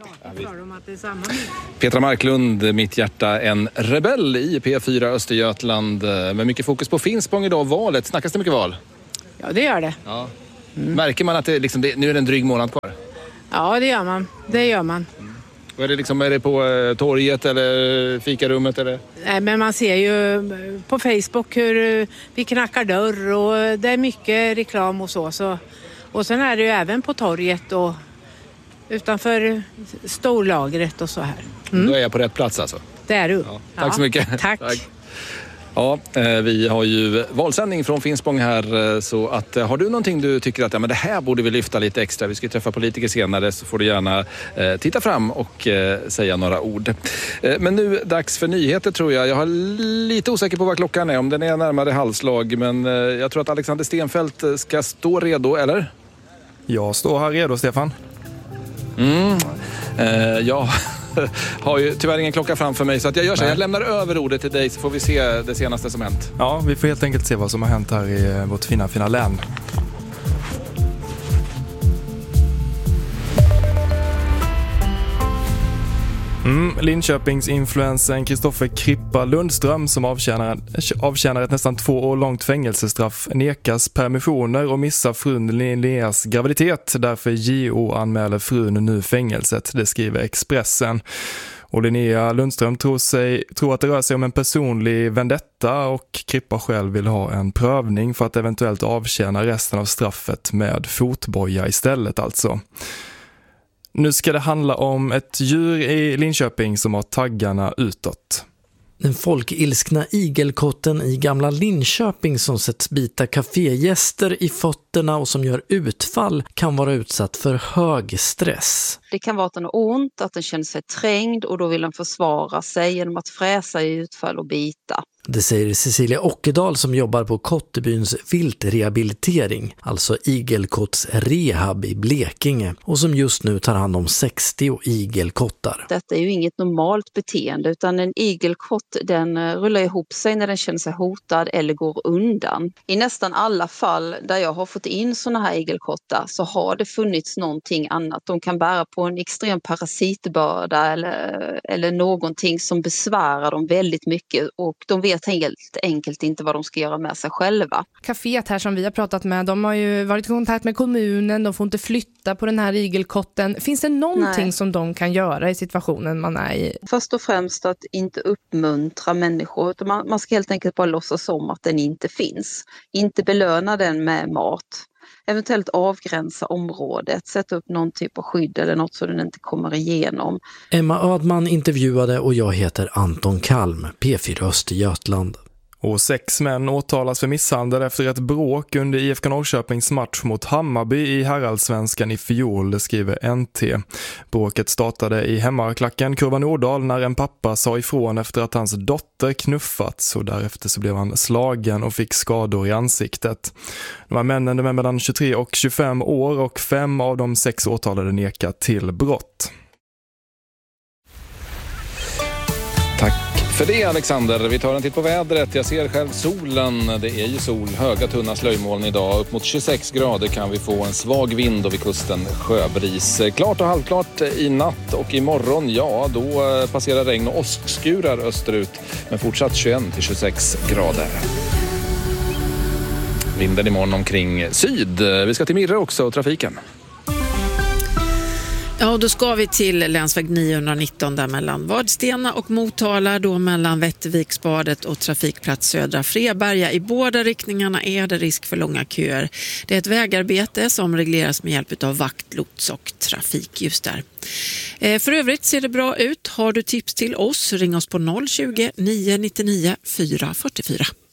Petra Marklund, Mitt hjärta en rebell i P4 Östergötland. Med mycket fokus på Finspång idag. Valet, snackas det mycket val? Ja, det gör det. Ja. Märker man att nu är det en dryg månad kvar? Ja, det gör man. Och är det på torget eller fikarummet? Eller? Nej, men man ser ju på Facebook hur vi knackar dörr och det är mycket reklam och så. Och sen är det ju även på torget och utanför storlagret och så här. Då är jag på rätt plats alltså? Det är du. Ja. Tack så mycket. Tack. Ja, vi har ju valsändning från Finspång här, så att har du någonting du tycker att men det här borde vi lyfta lite extra, vi ska träffa politiker senare, så får du gärna titta fram och säga några ord. Men nu dags för nyheter tror jag. Jag har lite osäker på vad klockan är, om den är närmare halvslag, men jag tror att Alexander Stenfeldt ska stå redo, eller? Jag står här redo, Stefan. Jag har ju tyvärr ingen klocka framför mig, så att jag gör så. Jag lämnar över ordet till dig, så får vi se det senaste som hänt. Ja, vi får helt enkelt se vad som har hänt här i vårt fina län. Linköpingsinfluensen Kristoffer Krippa Lundström, som avtjänar ett nästan 2 år långt fängelsestraff, nekas permissioner och missar frun Linneas graviditet. Därför JO anmäler frun nu fängelset, det skriver Expressen. Och Linnea Lundström tror att det rör sig om en personlig vendetta, och Krippa själv vill ha en prövning för att eventuellt avtjäna resten av straffet med fotboja istället alltså. Nu ska det handla om ett djur i Linköping som har taggarna utåt. Den folkilskna igelkotten i gamla Linköping som sätts bita kafégäster i fötterna och som gör utfall kan vara utsatt för hög stress. Det kan vara att den har ont, att den känner sig trängd, och då vill den försvara sig genom att fräsa i utfall och bita. Det säger Cecilia Ockedal som jobbar på Kottebyns viltrehabilitering, alltså igelkotts rehab i Blekinge, och som just nu tar hand om 60 igelkottar. Detta är ju inget normalt beteende, utan en igelkott den rullar ihop sig när den känner sig hotad eller går undan. I nästan alla fall där jag har fått in såna här igelkottar så har det funnits någonting annat. De kan bära på en extrem parasitbörda eller någonting som besvärar dem väldigt mycket, och de vet helt enkelt inte vad de ska göra med sig själva. Caféet här som vi har pratat med, de har ju varit i kontakt med kommunen, de får inte flytta på den här igelkotten. Finns det någonting som de kan göra i situationen man är i? Först och främst att inte uppmuntra människor, utan man ska helt enkelt bara låtsas om att den inte finns. Inte belöna den med mat. Eventuellt avgränsa området, sätta upp någon typ av skydd eller något så den inte kommer igenom. Emma Ödman intervjuade och jag heter Anton Kalm, P4 Östergötland. Och 6 män åtalas för misshandel efter ett bråk under IFK Norrköpings match mot Hammarby i herrallsvenskan i fjol, det skriver NT. Bråket startade i hemmaklacken Kurva Nordahl när en pappa sa ifrån efter att hans dotter knuffats, och därefter så blev han slagen och fick skador i ansiktet. De här männen är mellan 23 och 25 år, och 5 av de 6 åtalade nekar till brott. Tack för det, Alexander. Vi tar en titt på vädret. Jag ser själv solen. Det är ju sol, höga tunna slöjmoln idag. Upp mot 26 grader kan vi få en svag vind och vid kusten sjöbris. Klart och halvklart i natt, och imorgon, ja, då passerar regn och åskskurar österut. Men fortsatt 21-26 grader. Vinden imorgon omkring syd. Vi ska till Mirre också och trafiken. Ja, då ska vi till länsväg 919 där mellan Vadstena och Motala, då mellan Vätterviksbadet och trafikplats Södra Freberga. I båda riktningarna är det risk för långa köer. Det är ett vägarbete som regleras med hjälp av vaktlots och trafikljus där. För övrigt ser det bra ut. Har du tips till oss, ring oss på 020 999 444.